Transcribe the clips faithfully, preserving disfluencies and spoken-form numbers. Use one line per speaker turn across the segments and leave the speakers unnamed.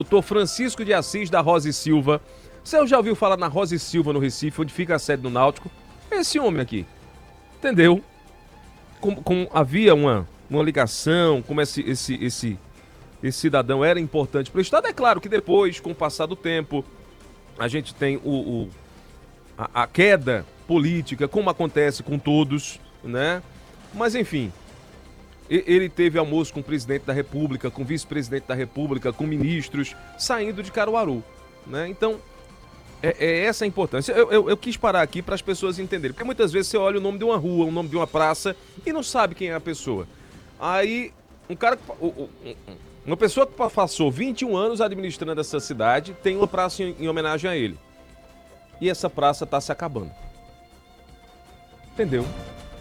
doutor Francisco de Assis da Rosa e Silva. Você já ouviu falar na Rosa e Silva, no Recife, onde fica a sede do Náutico? Esse homem aqui, entendeu? Como, como havia uma, uma ligação, como esse, esse, esse, esse cidadão era importante para o Estado. É claro que depois, com o passar do tempo, a gente tem o, o, a, a queda política, como acontece com todos, né? Mas, enfim, ele teve almoço com o presidente da República, com o vice-presidente da República, com ministros, saindo de Caruaru, né? Então, é, é essa a importância. Eu, eu, eu quis parar aqui para as pessoas entenderem, porque muitas vezes você olha o nome de uma rua, o nome de uma praça e não sabe quem é a pessoa. Aí, um cara, uma pessoa que passou vinte e um anos administrando essa cidade tem uma praça em, em homenagem a ele. E essa praça está se acabando. Entendeu?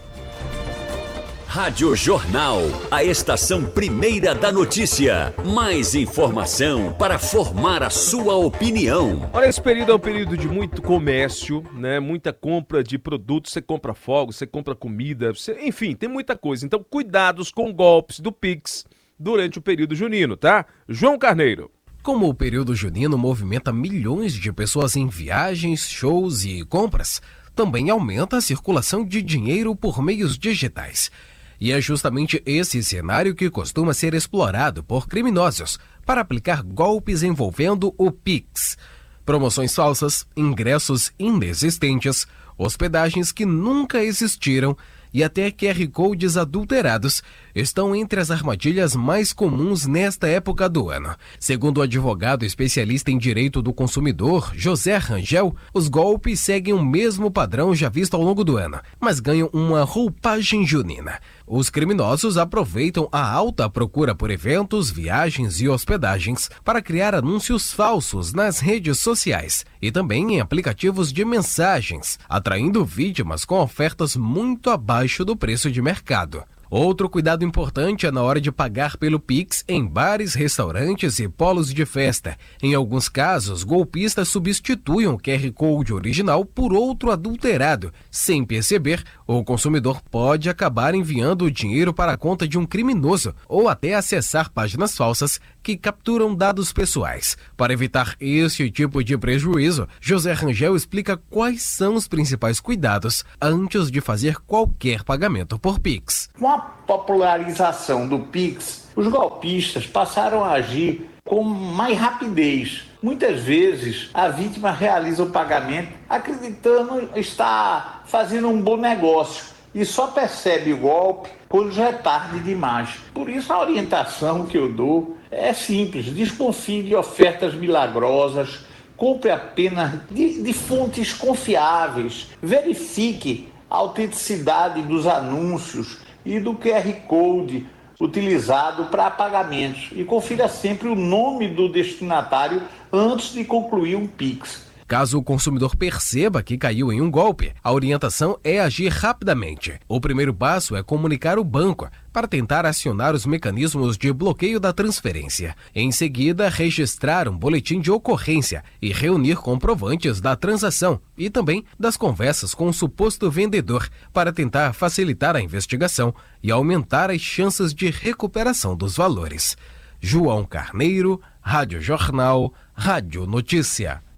Rádio Jornal, a estação primeira da notícia. Mais informação para formar a sua opinião.
Olha, esse período é um período de muito comércio, né? Muita compra de produtos. Você compra fogos, você compra comida, você... enfim, tem muita coisa. Então, cuidados com golpes do Pix durante o período junino, tá? João Carneiro.
Como o período junino movimenta milhões de pessoas em viagens, shows e compras, também aumenta a circulação de dinheiro por meios digitais. E é justamente esse cenário que costuma ser explorado por criminosos para aplicar golpes envolvendo o Pix. Promoções falsas, ingressos inexistentes, hospedagens que nunca existiram e até Q R Codes adulterados estão entre as armadilhas mais comuns nesta época do ano. Segundo o advogado especialista em direito do consumidor, José Rangel, os golpes seguem o mesmo padrão já visto ao longo do ano, mas ganham uma roupagem junina. Os criminosos aproveitam a alta procura por eventos, viagens e hospedagens para criar anúncios falsos nas redes sociais e também em aplicativos de mensagens, atraindo vítimas com ofertas muito abaixo do preço de mercado. Outro cuidado importante é na hora de pagar pelo Pix em bares, restaurantes e polos de festa. Em alguns casos, golpistas substituem o Q R Code original por outro adulterado. Sem perceber, o consumidor pode acabar enviando o dinheiro para a conta de um criminoso ou até acessar páginas falsas que capturam dados pessoais. Para evitar esse tipo de prejuízo, José Rangel explica quais são os principais cuidados antes de fazer qualquer pagamento por Pix.
Com a popularização do Pix, os golpistas passaram a agir com mais rapidez. Muitas vezes, a vítima realiza o pagamento acreditando estar fazendo um bom negócio e só percebe o golpe quando já é tarde demais. Por isso, a orientação que eu dou é simples: desconfie de ofertas milagrosas, compre apenas de, de fontes confiáveis, verifique a autenticidade dos anúncios e do Q R Code utilizado para pagamentos e confira sempre o nome do destinatário antes de concluir um Pix.
Caso o consumidor perceba que caiu em um golpe, a orientação é agir rapidamente. O primeiro passo é comunicar o banco para tentar acionar os mecanismos de bloqueio da transferência. Em seguida, registrar um boletim de ocorrência e reunir comprovantes da transação e também das conversas com o suposto vendedor para tentar facilitar a investigação e aumentar as chances de recuperação dos valores. João Carneiro, Rádio Jornal, Rádio Notícia.